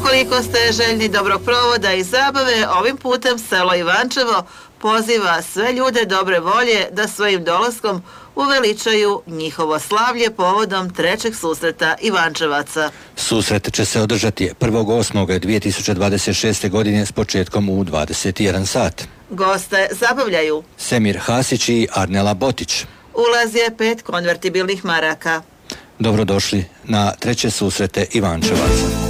Ukoliko ste željni dobrog provoda i zabave, ovim putem selo Ivančevo poziva sve ljude dobre volje da svojim dolaskom uveličaju njihovo slavlje povodom trećeg susreta Ivančevaca. Susret će se održati 1.8.2026. godine s početkom u 21 sat. Goste zabavljaju Semir Hasić i Arnela Botić. Ulaz je 5 konvertibilnih maraka. Dobrodošli na treće susrete Ivančevaca.